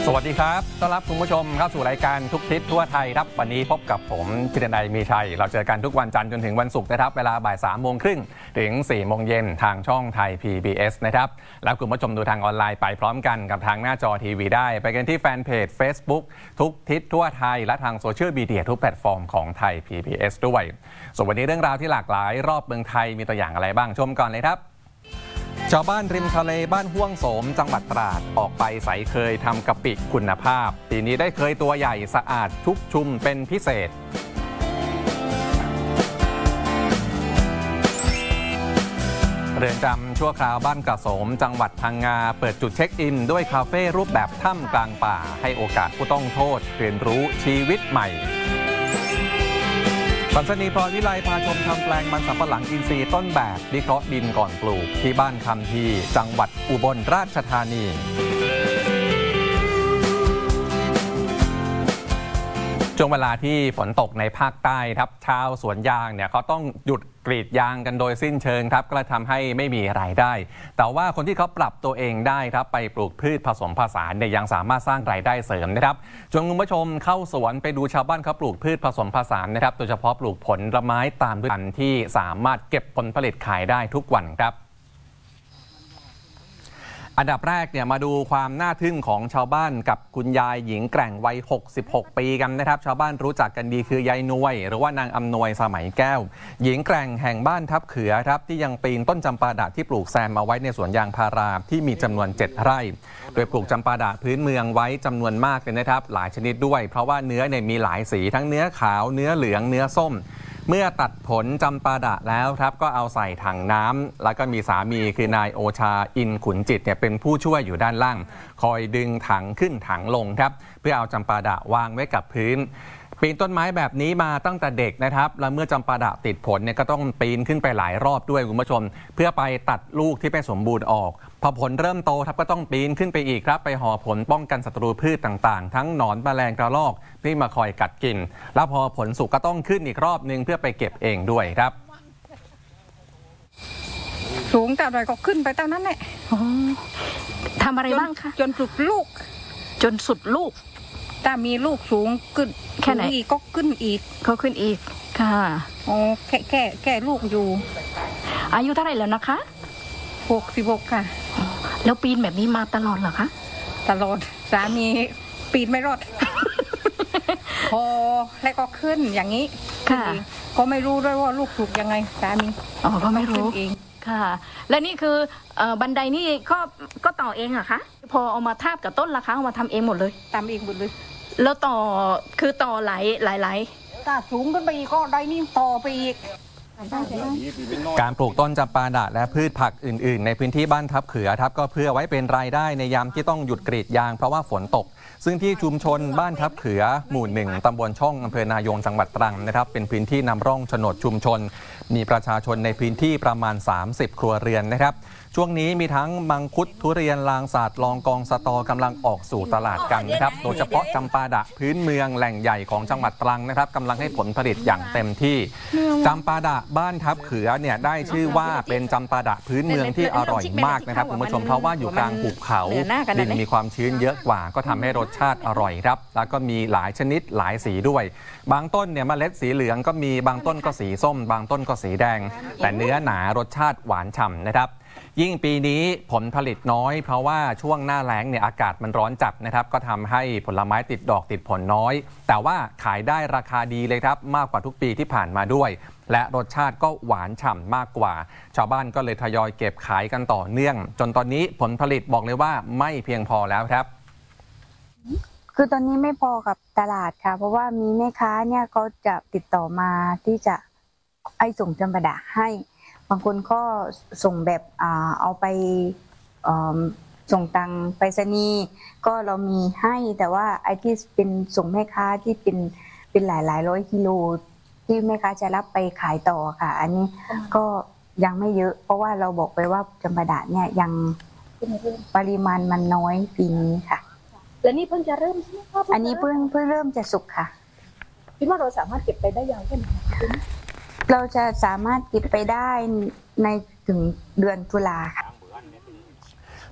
สวัสดีครับต้อนรับคุณผู้ชมเข้าสู่รายการทุกทิศทั่วไทยครับวันนี้พบกับผมพิรนัยมีชัยเราเจอกันทุกวันจันทร์จนถึงวันศุกร์นะครับเวลาบ่าย3:30 น.ถึง4 โมงเย็นทางช่องไทย PBS นะครับแล้วคุณผู้ชมดูทางออนไลน์ไปพร้อมกันกับทางหน้าจอทีวีได้ไปกันที่แฟนเพจ Facebook ทุกทิศทั่วไทยและทางโซเชียลมีเดียทุกแพลตฟอร์มของไทย PBS ด้วยส่วนวันนี้เรื่องราวที่หลากหลายรอบเมืองไทยมีตัวอย่างอะไรบ้างชมก่อนเลยครับชาวบ้านริมทะเลบ้านห้วงโสมจังหวัดตราดออกไปใสเคยทำกะปิคุณภาพปีนี้ได้เคยตัวใหญ่สะอาดชุกชุมเป็นพิเศษเรือนจำชั่วคราวบ้านกระโสมจังหวัดพังงาเปิดจุดเช็คอินด้วยคาเฟ่รูปแบบถ้ำกลางป่าให้โอกาสผู้ต้องโทษเรียนรู้ชีวิตใหม่ปัญณีพรวิไลพาชมทำแปลงมันสำปะหลังอินทรีย์ต้นแบบวิเคราะห์ดินก่อนปลูกที่บ้านคำทีจังหวัดอุบลราชธานีช่วงเวลาที่ฝนตกในภาคใต้ครับชาวสวนยางเนี่ยเขาต้องหยุดกรีดยางกันโดยสิ้นเชิงครับก็เลยทำให้ไม่มีรายได้แต่ว่าคนที่เขาปรับตัวเองได้ครับไปปลูกพืชผสมผสานเนี่ยยังสามารถสร้างรายได้เสริมนะครับชวนคุณผู้ชมเข้าสวนไปดูชาวบ้านเขาปลูกพืชผสมผสานนะครับโดยเฉพาะปลูกผลไม้ตามฤดูกาลที่สามารถเก็บผลผลิตขายได้ทุกวันครับอันดับแรกเนี่ยมาดูความน่าทึ่งของชาวบ้านกับคุณยายหญิงแกร่งวัย66 ปีกันนะครับชาวบ้านรู้จักกันดีคือยายนวยหรือว่านางอำนวยสมัยแก้วหญิงแกร่งแห่งบ้านทับเขือครับที่ยังปีนต้นจำปาดะที่ปลูกแซมเอาไว้ในสวนยางพาราที่มีจำนวน7 ไร่โดยปลูกจำปาดะพื้นเมืองไว้จำนวนมากเลยนะครับหลายชนิดด้วยเพราะว่าเนื้อเนี่ยมีหลายสีทั้งเนื้อขาวเนื้อเหลืองเนื้อส้มเมื่อตัดผลจำปาดะแล้วครับก็เอาใส่ถังน้ำแล้วก็มีสามีคือนายโอชาอินขุนจิตเนี่ยเป็นผู้ช่วยอยู่ด้านล่างคอยดึงถังขึ้นถังลงครับเพื่อเอาจำปาดะวางไว้กับพื้นปีนต้นไม้แบบนี้มาตั้งแต่เด็กนะครับแล้วเมื่อจำปาดะติดผลเนี่ยก็ต้องปีนขึ้นไปหลายรอบด้วยคุณผู้ชมเพื่อไปตัดลูกที่ไม่สมบูรณ์ออกพอผลเริ่มโตครับก็ต้องปีนขึ้นไปอีกครับไปห่อผลป้องกันศัตรูพืชต่างๆทั้งหนอนแมลงกระรอกที่มาคอยกัดกินแล้วพอผลสุกก็ต้องขึ้นอีกรอบนึงเพื่อไปเก็บเองด้วยครับสูงแต่ใดก็ขึ้นไปเท่านั้นแหละทำอะไรบ้างคะจนสุดลูกจนสุดลูกถ้ามีลูกสูงขึ้นแค่ไหนอีกก็ขึ้นอีกเขาขึ้นอีกค่ะอ๋อแค่ลูกอยู่อายุเท่าไหร่แล้วนะคะ 66ค่ะแล้วปีนแบบนี้มาตลอดเหรอคะตลอดสามีปีนไม่รอด พอแล้วก็ขึ้นอย่างนี้ค่ะก็ไม่รู้ด้วยว่าลูกถูกยังไงสามีอ๋อก็ไม่รู้เองค่ะและนี่คือบันไดนี่ก็ต่อเองเหรอคะพอเอามาทาบกับต้นราคาเอามาทำเองหมดเลยทำเองหมดเลยแล้วต่อคือต่อหลายถ้าสูงขึ้นไปอีกก็ได้นี่ต่อไปอีกการปลูกต้นจำปาดะและพืชผักอื่นๆในพื้นที่บ้านทับเขือครับก็เพื่อไว้เป็นรายได้ในยามที่ต้องหยุดกรีดยางเพราะว่าฝนตกซึ่งที่ชุมชนบ้านทับเขือหมู่1ตำบลช่องอำเภอนายงจังหวัดตรังนะครับเป็นพื้นที่นำร่องโฉนดชุมชนมีประชาชนในพื้นที่ประมาณ30 ครัวเรือนนะครับช่วงนี้มีทั้งมังคุดทุเรียนลางสาดลองกองสตอกำลังออกสู่ตลาดกันนะครับโดยเฉพาะจำปาดะพื้นเมืองแหล่งใหญ่ของจังหวัดตรังนะครับกำลังให้ผลผลิตอย่างเต็มที่จำปาดะบ้านทับเขือเนี่ยได้ชื่อว่าเป็นจำปาดะพื้นเมืองที่อร่อยมากนะครับคุณผู้ชมเพราะว่าอยู่กลางหุบเขาดินมีความชื้นเยอะกว่าก็ทำให้รสชาติอร่อยครับแล้วก็มีหลายชนิดหลายสีด้วยบางต้นเนี่ยเมล็ดสีเหลืองก็มีบางต้นก็สีส้มบางต้นก็สีแดงแต่เนื้อหนารสชาติหวานฉ่ำนะครับยิ่งปีนี้ผลผลิตน้อยเพราะว่าช่วงหน้าแล้งเนี่ยอากาศมันร้อนจัดนะครับก็ทำให้ผลไม้ติดดอกติดผลน้อยแต่ว่าขายได้ราคาดีเลยครับมากกว่าทุกปีที่ผ่านมาด้วยและรสชาติก็หวานฉ่ำมากกว่าชาวบ้านก็เลยทยอยเก็บขายกันต่อเนื่องจนตอนนี้ผลผลิตบอกเลยว่าไม่เพียงพอแล้วครับคือตอนนี้ไม่พอกับตลาดค่ะเพราะว่ามีแม่ค้าเนี่ยเขาจะติดต่อมาที่จะส่งจำปาดะให้บางคนก็ส่งแบบเอาไปส่งตังไปรษณีย์ก็เรามีให้แต่ว่าไอ้ที่เป็นส่งแม่ค้าที่เป็นหลายร้อยกิโลที่แม่ค้าจะรับไปขายต่อค่ะอันนี้ก็ยังไม่เยอะเพราะว่าเราบอกไปว่าจำปาดะเนี่ยยังปริมาณมันน้อยปีนี้ค่ะและนี่เพิ่งจะเริ่มอันนี้เพิ่งเริ่มจะสุกค่ะคิดว่าเราสามารถเก็บไปได้ยาวแค่ไหนเราจะสามารถเก็บไปได้ในถึงเดือนตุลาค่ะ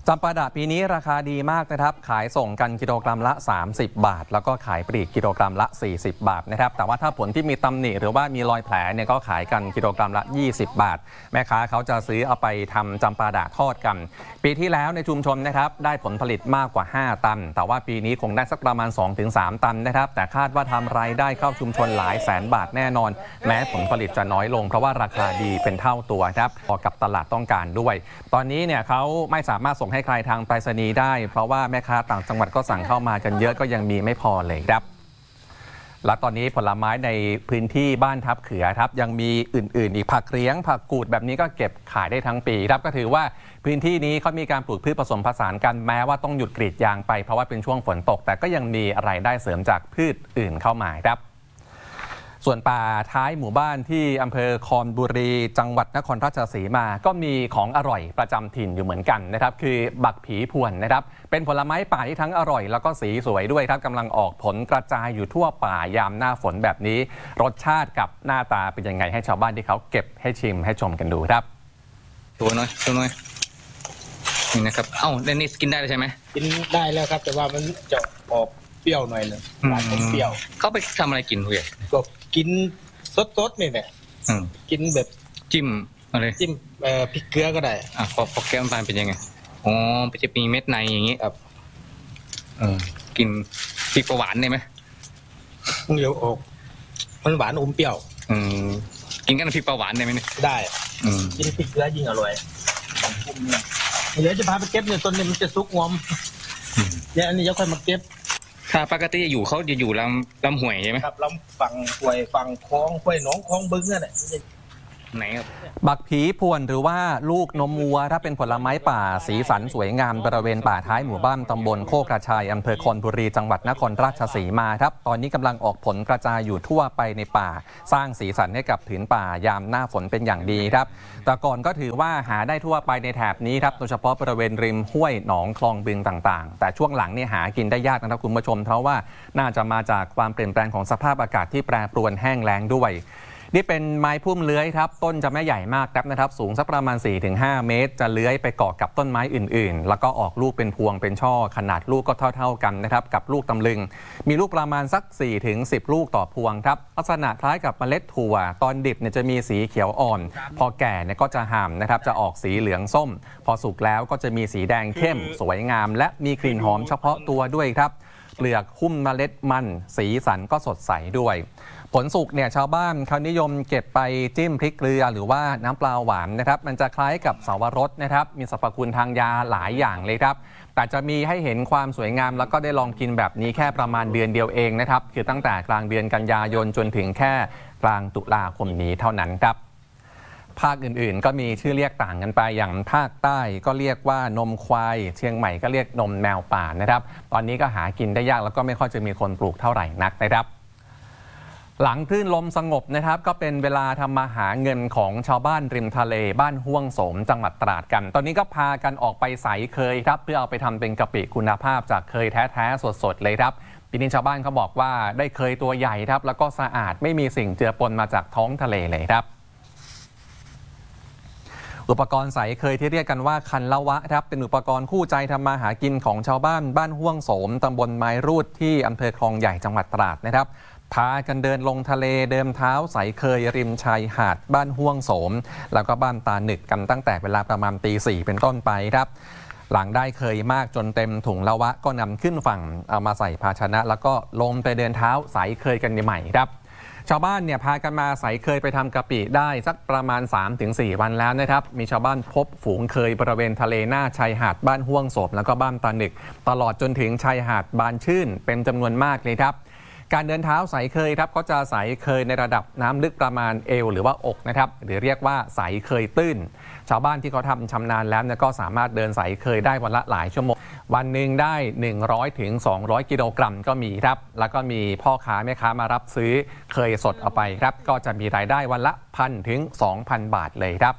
จำปาดะปีนี้ราคาดีมากนะครับขายส่งกันกิโลกรัมละ30 บาทแล้วก็ขายปลีกกิโลกรัมละ40 บาทนะครับแต่ว่าถ้าผลที่มีตำหนิหรือว่ามีรอยแผลเนี่ยก็ขายกันกิโลกรัมละ20 บาทแม่ค้าเขาจะซื้อเอาไปทำจำปาดะทอดกันปีที่แล้วในชุมชนนะครับได้ผลผลิตมากกว่า5 ตันแต่ว่าปีนี้คงได้สักประมาณ 2-3 ตันนะครับแต่คาดว่าทำรายได้เข้าชุมชนหลายแสนบาทแน่นอนแม้ผลผลิตจะน้อยลงเพราะว่าราคาดีเป็นเท่าตัวครับพอกับตลาดต้องการด้วยตอนนี้เนี่ยเขาไม่สามารถส่งให้ใครทางไปรษณีย์ได้เพราะว่าแม่ค้าต่างจังหวัดก็สั่งเข้ามากันเยอะก็ยังมีไม่พอเลยครับและตอนนี้ผลไม้ในพื้นที่บ้านทับเขือครับยังมีอื่นๆอีกผักเลี้ยงผักกูดแบบนี้ก็เก็บขายได้ทั้งปีครับก็ถือว่าพื้นที่นี้เขามีการปลูกพืชผสมผสานกันแม้ว่าต้องหยุดกรีดยางไปเพราะว่าเป็นช่วงฝนตกแต่ก็ยังมีรายได้เสริมจากพืชอื่นเข้ามาครับส่วนป่าท้ายหมู่บ้านที่อำเภอคอนบุรีจังหวัดนครราชสีมาก็มีของอร่อยประจำถิ่นอยู่เหมือนกันนะครับคือบักผีพวนนะครับเป็นผลไม้ป่าที่ทั้งอร่อยแล้วก็สีสวยด้วยครับกำลังออกผลกระจายอยู่ทั่วป่ายามหน้าฝนแบบนี้รสชาติกับหน้าตาเป็นยังไงให้ชาวบ้านที่เขาเก็บให้ชิมให้ชมกันดูครับตัวน้อยนี่นะครับเอ้าเล่นนี่กินได้เลยใช่ไหมกินได้แล้วครับแต่ว่ามันจะออกเปรี้ยวหน่อยนึงหวานอมเปรี้ยวเขาไปทำอะไรกินเว้ยก็กินสดๆนี่แหละกินแบบจิ้มอะไรจิ้มพริกเกลือก็ได้พอแก้มปลาเป็นยังไงอ๋อจะมีเม็ดในอย่างงี้ครับกินพริกหวานได้ไหมเดี๋ยวออกมันหวานอมเปรี้ยวกินกันพริกหวานได้ไหมเนี่ยได้กินพริกเกลือยิ่งอร่อยเดี๋ยวจะพาไปเก็บเนี่ยต้นนี้มันจะซุกงอมเนี่ยอันนี้จะค่อยมาเก็บถ้าปกติเขาจะอยู่ลำห้วยใช่ไหมครับลำฝั่งห้วยฝั่งคลองห้วยหนองคลองบึงนั่นแหละไหนครับบักผีพวนหรือว่าลูกนมวัวถ้าเป็นผลไม้ป่าสีสันสวยงามบริเวณป่าท้ายหมู่บ้านตำบลโคกระชายอำเภอคอนบุรีจังหวัดนครราชสีมาครับตอนนี้กำลังออกผลกระจายอยู่ทั่วไปในป่าสร้างสีสันให้กับผืนป่ายามหน้าฝนเป็นอย่างดีครับแต่ก่อนก็ถือว่าหาได้ทั่วไปในแถบนี้ครับโดยเฉพาะบริเวณริมห้วยหนองคลองบึงต่างๆแต่ช่วงหลังนี่หากินได้ยากนะครับคุณผู้ชมเพราะว่าน่าจะมาจากความเปลี่ยนแปลงของสภาพอากาศที่แปรปรวนแห้งแล้งด้วยนี่เป็นไม้พุ่มเลื้อยครับต้นจะไม่ใหญ่มากนะครับสูงสักประมาณ 4-5 เมตรจะเลื้อยไปเกาะกับต้นไม้อื่นๆแล้วก็ออกลูกเป็นพวงเป็นช่อขนาดลูกก็เท่ากันนะครับกับลูกตำลึงมีลูกประมาณสัก 4-10 ลูกต่อพวงครับลักษณะคล้ายกับเมล็ดถั่วตอนดิบเนี่ยจะมีสีเขียวอ่อนพอแก่เนี่ยก็จะห่ำนะครับจะออกสีเหลืองส้มพอสุกแล้วก็จะมีสีแดงเข้มสวยงามและมีกลิ่นหอมเฉพาะตัวด้วยครับเปลือกหุ้มเมล็ดมันสีสันก็สดใสด้วยผลสุกเนี่ยชาวบ้านเขานิยมเก็บไปจิ้มพริกเกลือหรือว่าน้ำปลาหวานนะครับมันจะคล้ายกับเสาวรสนะครับมีสรรพคุณทางยาหลายอย่างเลยครับแต่จะมีให้เห็นความสวยงามแล้วก็ได้ลองกินแบบนี้แค่ประมาณเดือนเดียวเองนะครับคือตั้งแต่กลางเดือนกันยายนจนถึงแค่กลางตุลาคมนี้เท่านั้นครับภาคอื่นๆก็มีชื่อเรียกต่างกันไปอย่างภาคใต้ก็เรียกว่านมควายเชียงใหม่ก็เรียกนมแมวป่านะครับตอนนี้ก็หากินได้ยากแล้วก็ไม่ค่อยจะมีคนปลูกเท่าไหร่นักนะครับหลังคลื่นลมสงบนะครับก็เป็นเวลาทำมาหาเงินของชาวบ้านริมทะเลบ้านห้วงโสมจังหวัดตราดกันตอนนี้ก็พากันออกไปใสเคยครับเพื่อเอาไปทำเป็นกะปิคุณภาพจากเคยแท้ๆสดๆเลยครับปีนี้ชาวบ้านเขาบอกว่าได้เคยตัวใหญ่ครับแล้วก็สะอาดไม่มีสิ่งเจือปนมาจากท้องทะเลเลยครับอุปกรณ์ใสเคยที่เรียกกันว่าคันละวะครับเป็นอุปกรณ์คู่ใจทำมาหากินของชาวบ้านบ้านห้วงโสมตำบลไม้รูดที่อำเภอคลองใหญ่จังหวัดตราดนะครับพากันเดินลงทะเลเดิมเท้าใสเคยริมชายหาดบ้านห้วงโสมแล้วก็บ้านตาหนึกกันตั้งแต่เวลาประมาณตี 4เป็นต้นไปครับหลังได้เคยมากจนเต็มถุงละวะก็นำขึ้นฝั่งเอามาใส่ภาชนะแล้วก็ลงไปเดินเท้าใสเคยกันใหม่ครับชาวบ้านเนี่ยพากันมาใสเคยไปทำกะปิได้สักประมาณ 3-4 วันแล้วนะครับมีชาวบ้านพบฝูงเคยบริเวณทะเลหน้าชายหาดบ้านห้วงโสมแล้วก็บ้านตาหนึกตลอดจนถึงชายหาดบานชื่นเป็นจำนวนมากเลยครับการเดินเท้าใสเคยครับก็จะใสเคยในระดับน้ำลึกประมาณเอวหรือว่าอกนะครับหรือเรียกว่าใสเคยตื้นชาวบ้านที่เขาทำชำนาญแล้วก็สามารถเดินใสเคยได้วันละหลายชั่วโมงวันหนึ่งได้ 100-200 กิโลกรัมก็มีครับแล้วก็มีพ่อค้าแม่ค้ามารับซื้อเคยสดเอาไปครับก็จะมีรายได้วันละ 1,000-2,000 บาทเลยครับ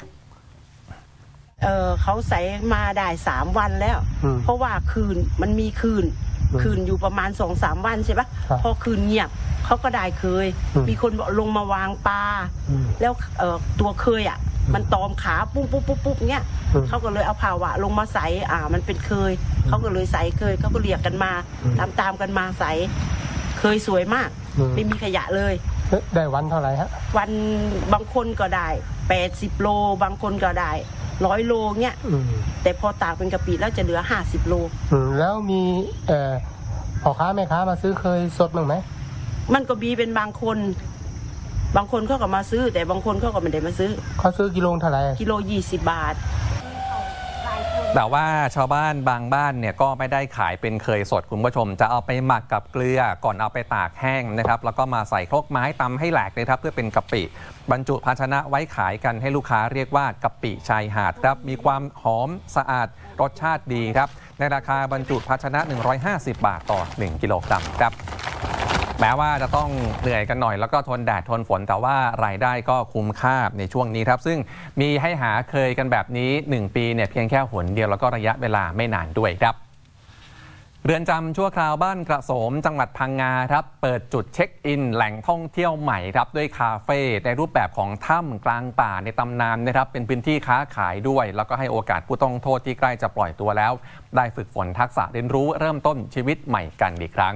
เขาใส่มาได้3 วันแล้วเพราะว่าคืนมันมีคืนอยู่ประมาณ 2-3 วันใช่ปะพอคืนเงียบเขาก็ได้เคยมีคนลงมาวางปลาแล้วตัวเคยมันตอมขาปุ๊บปุ๊บปุ๊บปุ๊บเงี้ยเขาก็เลยเอาภาวะลงมาใส่มันเป็นเคยเขาก็เลยใส่เคยเขาก็เรียกกันมาตามกันมาใส่เคยสวยมากไม่มีขยะเลยได้วันเท่าไหร่ฮะวันบางคนก็ได้80 โลบางคนก็ได้100 โลเงี้ยแต่พอตากเป็นกะปิแล้วจะเหลือ50 โลแล้วมีพ่อค้าแม่ค้ามาซื้อเคยสดบ้างไหมมันก็มีเป็นบางคนเขาก็มาซื้อแต่บางคนเขาก็ไม่ได้มาซื้อเขาซื้อกิโลเท่าไหร่กิโล20 บาทแต่ว่าชาวบ้านบางบ้านเนี่ยก็ไม่ได้ขายเป็นเคยสดคุณผู้ชมจะเอาไปหมักกับเกลือก่อนเอาไปตากแห้งนะครับแล้วก็มาใส่ครกไม้ตำให้แหลกเลยครับเพื่อเป็นกะปิบรรจุภาชนะไว้ขายกันให้ลูกค้าเรียกว่ากะปิชายหาดครับมีความหอมสะอาดรสชาติดีครับในราคาบรรจุภาชนะ150 บาทต่อ1 กิโลกรัมครับแม้ว่าจะต้องเหนื่อยกันหน่อยแล้วก็ทนแดดทนฝนแต่ว่ารายได้ก็คุ้มค่าในช่วงนี้ครับซึ่งมีให้หาเคยกันแบบนี้1 ปีเนี่ยเพียงแค่หนเดียวแล้วก็ระยะเวลาไม่นานด้วยครับเรือนจำชั่วคราวบ้านกระโสมจังหวัดพังงาครับเปิดจุดเช็คอินแหล่งท่องเที่ยวใหม่ครับด้วยคาเฟ่ในรูปแบบของถ้ำกลางป่าในตำนานนะครับเป็นพื้นที่ค้าขายด้วยแล้วก็ให้โอกาสผู้ต้องโทษที่ใกล้จะปล่อยตัวแล้วได้ฝึกฝนทักษะเรียนรู้เริ่มต้นชีวิตใหม่กันอีกครั้ง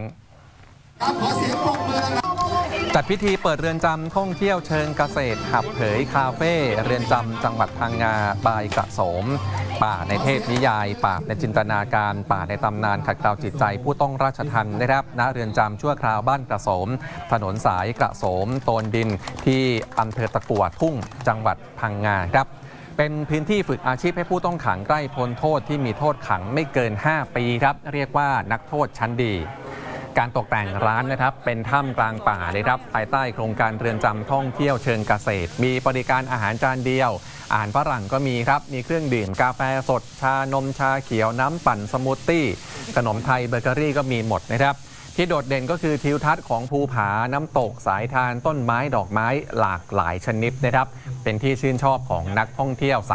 จัดพิธีเปิดเรือนจำท่องเที่ยวเชิงเกษตรหับเผยคาเฟ่เรือนจำจังหวัดพังงาบายกระโสมป่าในเทพนิยายป่าในจินตนาการป่าในตำนานขัดเกลาจิตใจผู้ต้องราชทัณฑ์นะครับณเรือนจำชั่วคราวบ้านกระโสมถนนสายกระโสมโตนดินที่อำเภอตะกั่วทุ่งจังหวัดพังงาครับเป็นพื้นที่ฝึกอาชีพให้ผู้ต้องขังใกล้พ้นโทษที่มีโทษขังไม่เกิน5 ปีครับเรียกว่านักโทษชั้นดีการตกแต่งร้านนะครับเป็นถ้ำกลางป่าเลยครับภายใต้โครงการเรือนจำท่องเที่ยวเชิงเกษตรมีบริการอาหารจานเดียวอาหารฝรั่งก็มีครับมีเครื่องดื่มกาแฟสดชานมชาเขียวน้ำปั่นสมูทตี้ขนมไทยเบเกอรี่ก็มีหมดนะครับที่โดดเด่นก็คือทิวทัศน์ของภูผาน้ำตกสายทานต้นไม้ดอกไม้หลากหลายชนิดนะครับเป็นที่ชื่นชอบของนักท่องเที่ยว